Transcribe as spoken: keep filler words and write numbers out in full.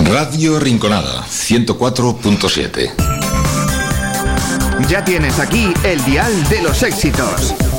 Radio Rinconada, ciento cuatro punto siete. Ya tienes aquí el dial de los éxitos.